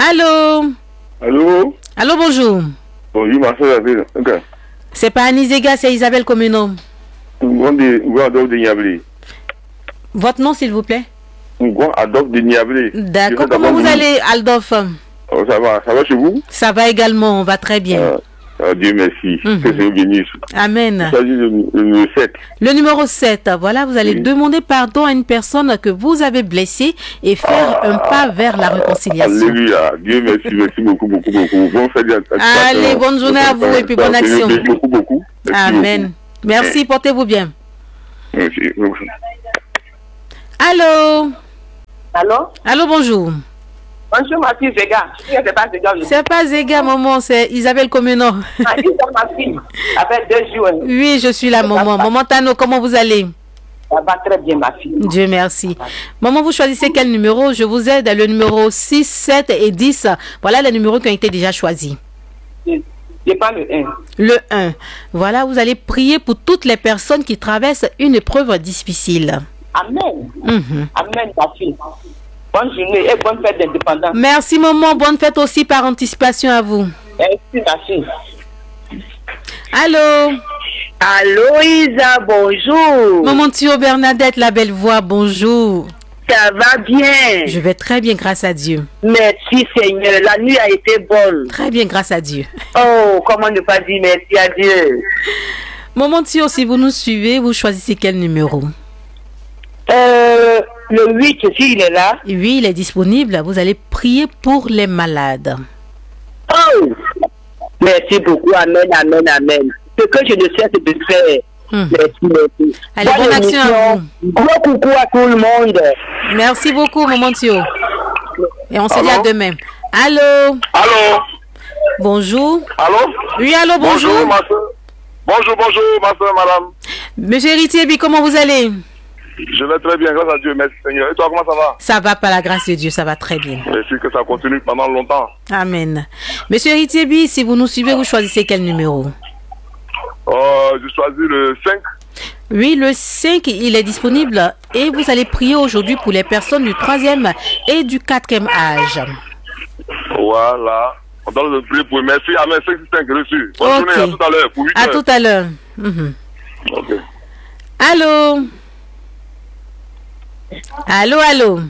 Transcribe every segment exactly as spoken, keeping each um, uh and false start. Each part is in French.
Allô? Allô? Allô, bonjour. Bonjour, ma soeur. Ok. C'est pas Annie Zega, c'est Isabelle Comino. Votre nom, s'il vous plaît? Adolphe de Niablé. D'accord. Comment vous allez, Adolphe? Oh, ça va, ça va chez vous? Ça va également, on va très bien. Euh, euh, Dieu merci. Mhm. Que Dieu bénisse. Amen. Il s'agit du numéro sept. Le numéro sept, voilà, vous allez Oui. demander pardon à une personne que vous avez blessée et faire Ah, un pas vers la réconciliation. Alléluia. Dieu merci, merci beaucoup, beaucoup, beaucoup. Bon, faites bien. Allez, bonne journée à vous et puis bonne action. Merci beaucoup, beaucoup. Merci Amen. beaucoup. Merci, portez-vous bien. Merci. Allô? Allô? Allô, bonjour. Bonjour ma fille Zega. C'est pas Zega. C'est pas Zega, maman, c'est Isabelle Comino. Ah, Isa, ma fille. Ça fait deux jours. Oui, je suis là, maman. Maman Tano, comment vous allez? Ça va très bien, ma fille. Dieu merci. Maman, vous choisissez quel numéro? Je vous aide. Le numéro six, sept et dix. Voilà les numéros qui ont été déjà choisis. Je pas le un. Le un. Voilà, vous allez prier pour toutes les personnes qui traversent une épreuve difficile. Amen. Mhm. Amen, ma fille. Bonne journée et bonne fête d'indépendance. Merci, maman. Bonne fête aussi par anticipation à vous. Merci, ma fille. Allô? Allô Isa, bonjour. Maman Thio Bernadette, la belle voix, bonjour. Ça va bien? Je vais très bien, grâce à Dieu. Merci Seigneur, la nuit a été bonne. Très bien, grâce à Dieu. Oh, comment ne pas dire merci à Dieu? Maman Thio, si vous nous suivez, vous choisissez quel numéro? Euh, le huit, si il est là. Oui, il est disponible. Vous allez prier pour les malades. Oh, merci beaucoup, amen, amen, amen. Ce que je ne cesse de faire. Hum. Merci, merci. Allez, bonne action à vous. Gros coucou à tout le monde. Merci beaucoup, Maman Thio. Et on se dit à demain. Allô? Allô? Bonjour. Allô? Oui, allô, bonjour. Bonjour, ma soeur. Bonjour, bonjour, ma soeur, madame. Monsieur Héritier, comment vous allez? Je vais très bien, grâce à Dieu. Merci, Seigneur. Et toi, comment ça va? Ça va, par la grâce de Dieu, ça va très bien. Merci que ça continue pendant longtemps. Amen. Monsieur Héritier, si vous nous suivez, vous choisissez quel numéro? Euh, je choisis le cinq. Oui, le cinq, il est disponible et vous allez prier aujourd'hui pour les personnes du troisième et du quatrième âge. Voilà. On doit le prier pour merci. Amen. cinq six cinq reçu. Bonne Ok. journée, à tout à l'heure. Pour huit À heures. tout à l'heure. Mhm. Ok. Allô? Allô, allô?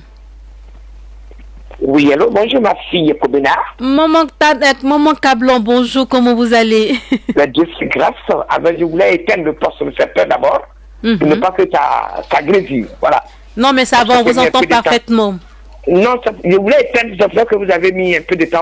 Oui, allô, bonjour ma fille Kobena. Maman, Tadet, maman Cablon, bonjour, comment vous allez? La Dieu c'est grâce. Avant, je voulais éteindre le poste de cette heure d'abord. Mhm. Pour ne pas que ça, ça grésille. Voilà. Non, mais ça va, on vous entend parfaitement. Non, ça, je voulais éteindre, c'est vrai que vous avez mis un peu de temps